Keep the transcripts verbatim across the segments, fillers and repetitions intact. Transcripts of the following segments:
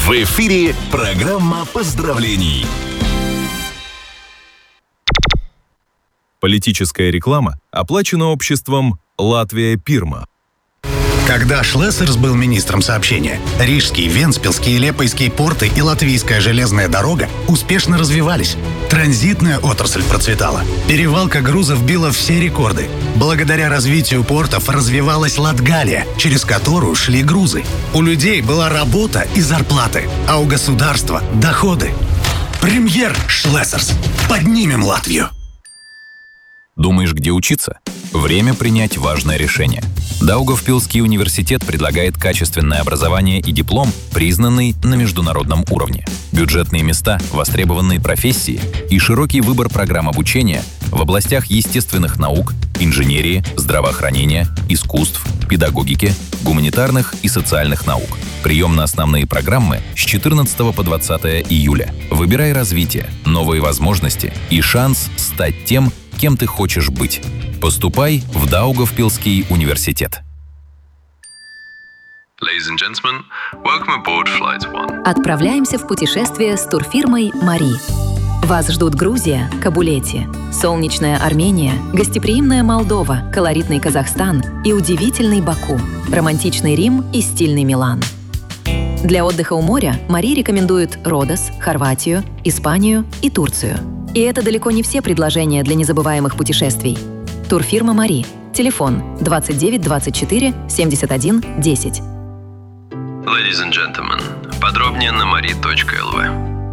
В эфире программа поздравлений. Политическая реклама оплачена обществом «Латвия Пирма». Когда Шлессерс был министром сообщения, Рижский, Вентспилский, Лепойский порты и Латвийская железная дорога успешно развивались. Транзитная отрасль процветала. Перевалка грузов била все рекорды. Благодаря развитию портов развивалась Латгалия, через которую шли грузы. У людей была работа и зарплаты, а у государства – доходы. Премьер Шлессерс. Поднимем Латвию. Думаешь, где учиться? Время принять важное решение. Даугавпилский университет предлагает качественное образование и диплом, признанный на международном уровне. Бюджетные места, востребованные профессии и широкий выбор программ обучения в областях естественных наук, инженерии, здравоохранения, искусств, педагогики, гуманитарных и социальных наук. Прием на основные программы с четырнадцатого по двадцатое июля. Выбирай развитие, новые возможности и шанс стать тем, кем ты хочешь быть. Поступай в Даугавпилский университет. Ladies and gentlemen, welcome aboard Flight One. Отправляемся в путешествие с турфирмой «Мари». Вас ждут Грузия, Кабулети, солнечная Армения, гостеприимная Молдова, колоритный Казахстан и удивительный Баку, романтичный Рим и стильный Милан. Для отдыха у моря «Мари» рекомендует Родос, Хорватию, Испанию и Турцию. И это далеко не все предложения для незабываемых путешествий. Турфирма «Мари». Телефон двадцать девять двадцать четыре семьдесят один десять. Ladies and gentlemen, подробнее на мари точка эл ви.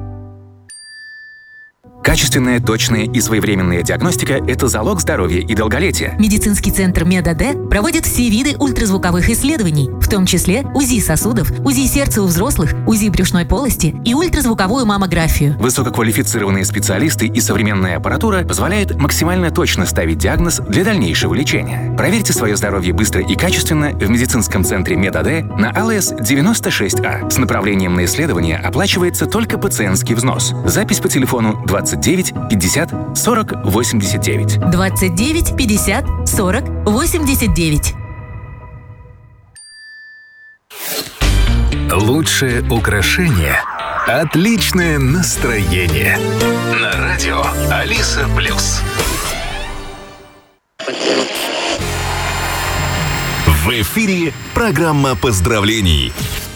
Качественная, точная и своевременная диагностика – это залог здоровья и долголетия. Медицинский центр МедАД проводит все виды ультразвуковых исследований, в том числе УЗИ сосудов, УЗИ сердца у взрослых, УЗИ брюшной полости и ультразвуковую маммографию. Высококвалифицированные специалисты и современная аппаратура позволяют максимально точно ставить диагноз для дальнейшего лечения. Проверьте свое здоровье быстро и качественно в медицинском центре МедАД на АЛС девяносто шесть А. С направлением на исследование оплачивается только пациентский взнос. Запись по телефону двадцать девять пятьдесят сорок восемьдесят девять. двадцать девять пятьдесят сорок восемьдесят девять. Лучшее украшение – отличное настроение. На радио Алиса Плюс. В эфире программа поздравлений.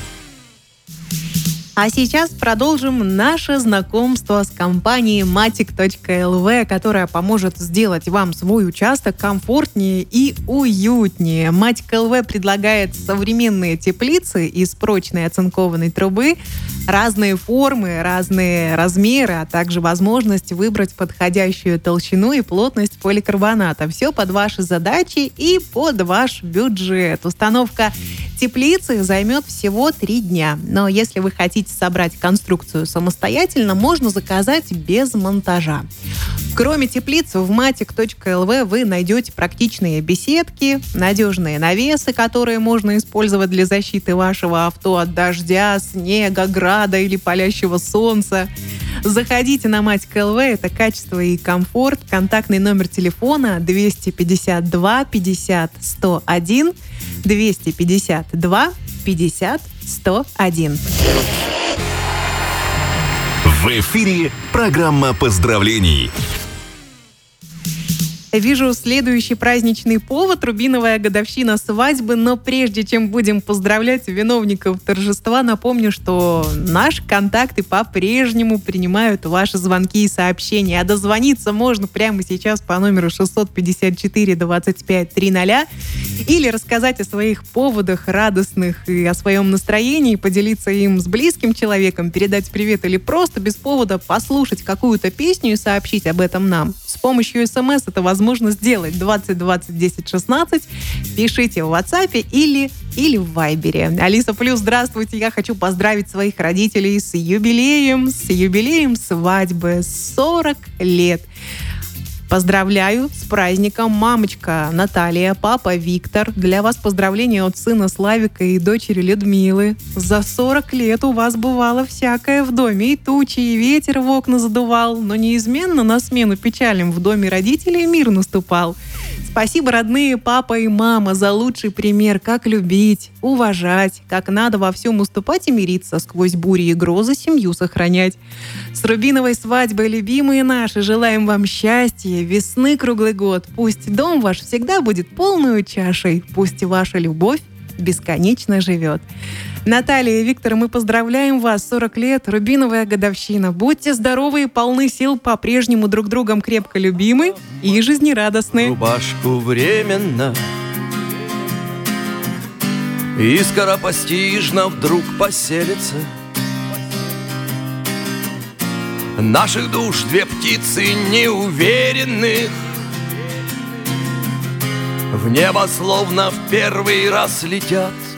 А сейчас продолжим наше знакомство с компанией матик точка эл ви, которая поможет сделать вам свой участок комфортнее и уютнее. матик точка эл ви предлагает современные теплицы из прочной оцинкованной трубы, разные формы, разные размеры, а также возможность выбрать подходящую толщину и плотность поликарбоната. Все под ваши задачи и под ваш бюджет. Установка теплицы займет всего три дня. Но если вы хотите собрать конструкцию самостоятельно, можно заказать без монтажа. Кроме теплиц, в матик точка эл ви вы найдете практичные беседки, надежные навесы, которые можно использовать для защиты вашего авто от дождя, снега, града или палящего солнца. Заходите на матик точка эл ви, это качество и комфорт. Контактный номер телефона двести пятьдесят два пятьдесят сто один, двести пятьдесят два пятьдесят сто один. В эфире программа поздравлений. Вижу следующий праздничный повод – рубиновая годовщина свадьбы. Но прежде чем будем поздравлять виновников торжества, напомню, что наши контакты по-прежнему принимают ваши звонки и сообщения. А дозвониться можно прямо сейчас по номеру шестьсот пятьдесят четыре двадцать пять триста или рассказать о своих поводах радостных и о своем настроении, поделиться им с близким человеком, передать привет или просто без повода послушать какую-то песню и сообщить об этом нам. С помощью смс это возможно сделать двадцать двадцать десять шестнадцать. Пишите в WhatsApp или, или в Вайбере. Алиса Плюс, здравствуйте. Я хочу поздравить своих родителей с юбилеем, с юбилеем свадьбы, сорок лет. Поздравляю с праздником, мамочка Наталья, папа Виктор. Для вас поздравления от сына Славика и дочери Людмилы. За сорок лет у вас бывало всякое в доме. И тучи, и ветер в окна задувал. Но неизменно на смену печалям в доме родителей мир наступал. Спасибо, родные папа и мама, за лучший пример, как любить, уважать, как надо во всем уступать и мириться, сквозь бури и грозы семью сохранять. С рубиновой свадьбой, любимые наши, желаем вам счастья, весны круглый год. Пусть дом ваш всегда будет полной чашей, пусть ваша любовь бесконечно живет. Наталья и Виктор, мы поздравляем вас. сорок лет, рубиновая годовщина. Будьте здоровы и полны сил, по-прежнему друг другом крепко любимы и жизнерадостны. Рубашку временно и скоропостижно вдруг поселится. Наших душ две птицы неуверенных в небо словно в первый раз летят.